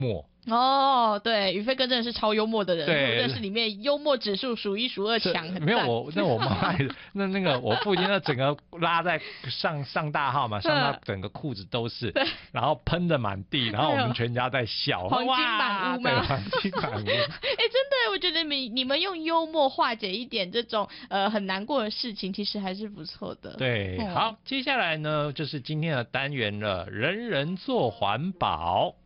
默。 哦，对，宇飞哥真的是超幽默的人， 对， 我认识里面幽默指数数1数2强，很赞。 没有我妈那个我父亲那整个拉在上大号嘛，上到整个裤子都是，然后喷的满地，然后我们全家在笑， 黄金满屋吗？ 对，黄金满屋。 真的，我觉得你们用幽默化解一点这种很难过的事情，其实还是不错的。 对，好，接下来呢就是今天的单元了，人人做环保。